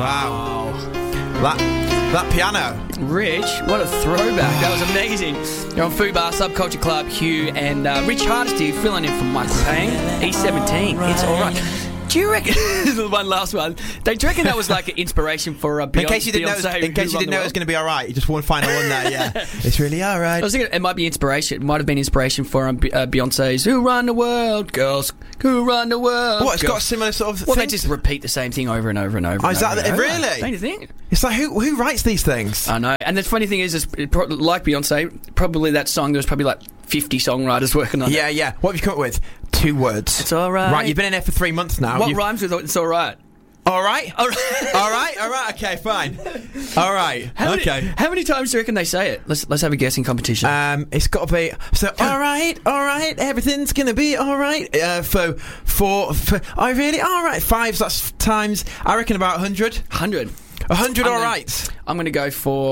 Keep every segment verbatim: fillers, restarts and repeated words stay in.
Wow. That that piano. Rich, what a throwback. That was amazing. You're on Fubar, Subculture Club, Hugh, and uh, Rich Hardesty filling in for Michael Payne. E seventeen, it's alright. Do you reckon... one last one. Do you reckon that was like an inspiration for uh, Beyonce? In case you didn't know, in case you didn't know it was going to be alright, you just one final one there, yeah. It's really alright. I was thinking it might be inspiration. It might have been inspiration for um, B- uh, Beyonce's Who Run the World, Girls, Who Run the World. What, it's girls. got a similar sort of Well, thing? they just repeat the same thing over and over and over. Oh, and is over that and over. really? Don't you think? It's like, who who writes these things? I know. And the funny thing is, is it pro- like Beyonce, probably that song, there was probably like fifty songwriters working on Yeah, it. yeah. What have you come up with? Two words. It's alright. Right, you've been in there for three months now. What You've... rhymes with it's alright? Alright? Alright. Alright, alright, okay, fine. Alright, How many, okay. how many times do you reckon they say it? Let's let's have a guessing competition. Um, it's got to be so. All right, all right, everything's gonna be all right. Uh, for for for. I really all right. Fives. That's times. I reckon about a hundred. Hundred. A hundred. I'm All gonna- right. I'm going to go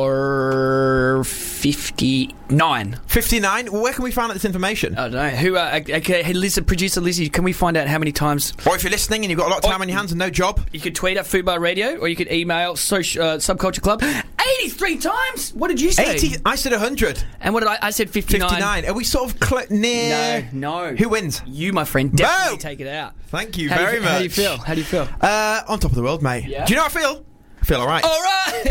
for fifty-nine. Fifty-nine. Well, where can we find out this information? I don't know. Who? Uh, okay, hey, Liz, producer Lizzie, can we find out how many times? Or if you're listening and you've got a lot of time Or- on your hands and no job. You could tweet at Foodbar Radio, or you could email social, uh, Subculture Club. eighty-three times. What did you say? Eighty. I said a hundred. And what did I? I said fifty-nine. Fifty-nine. Are we sort of cl- near? No, no. Who wins? You, my friend, definitely Bo! take it out. Thank you How very do you, much. How do you feel? How do you feel? Uh, on top of the world, mate. Yeah. Do you know how I feel? I feel all right. All right.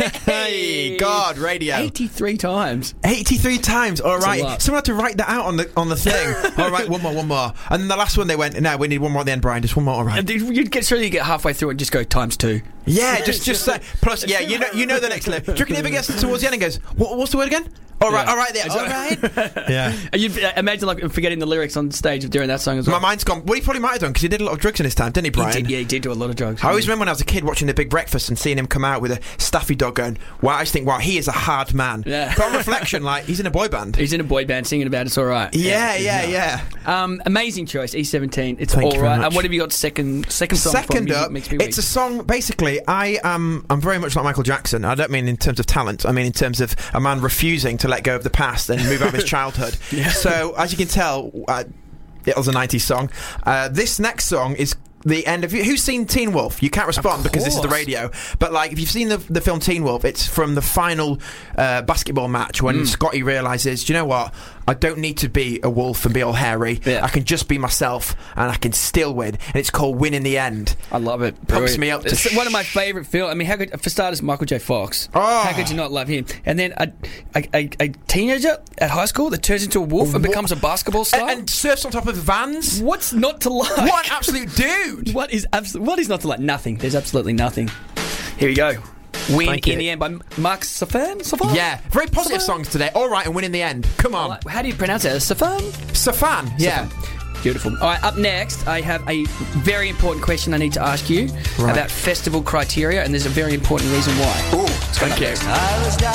Hey, God, radio. eighty-three times. eighty-three times, all That's a right. lot. Someone had to write that out on the on the thing. All right, one more, one more. And then the last one they went, no, we need one more at the end, Brian. Just one more, all right. And you'd get surely you get halfway through and just go times two. Yeah, just just say. Plus, yeah, you know you know the next level. Do you reckon he ever gets towards the end and goes, what, what's the word again? All right, Yeah. all right, there, all right. Yeah. And you'd uh, imagine like forgetting the lyrics on stage during that song as well. My mind's gone. Well, he probably might have done because he did a lot of drugs in his time, didn't he, He Brian? did, yeah, he did do a lot of drugs. I always remember when I was a kid watching The Big Breakfast and seeing him come out with a staffy dog going, wow, I just think, wow, he is a hard man. Yeah. But on reflection, like, he's in a boy band. He's in a boy band singing about It's All Right. Yeah, yeah, yeah. Um, amazing choice, E seventeen. It's Thank all you very right. much. And what have you got second second song Second from up, Music Makes Me it's a Weak? song. Basically, I am. I'm very much like Michael Jackson. I don't mean in terms of talent. I mean in terms of a man refusing to let go of the past and move out of his childhood. Yeah. So, as you can tell, uh, it was a nineties song. Uh, this next song is the end of. Who's seen Teen Wolf? You can't respond because this is the course. radio. But like, if you've seen the the film Teen Wolf, it's from the final uh, basketball match when Mm. Scotty realizes, do you know what? I don't need to be a wolf and be all hairy. Yeah. I can just be myself, and I can still win. And it's called Win in the End. I love it. Pumps Brilliant. me up to It's sh- one of my favourite films. I mean, how could, for starters, Michael J. Fox. Oh. How could you not love him? And then a, a, a, a teenager at high school that turns into a wolf and What? becomes a basketball star. And, and surfs on top of vans. What's not to like? What an absolute dude! What is abso- What is not to like? Nothing. There's absolutely nothing. Here we go. Win Thank in you. the End by Mark Safan. Safan? Yeah, very positive Safan? songs today. All right, and Win in the End. Come I on, like- How do you pronounce it? Safan? Safan. Yeah. Beautiful. All right, up next, I have a very important question I need to ask you Right. about festival criteria, and there's a very important reason why. Ooh, thank you. I was down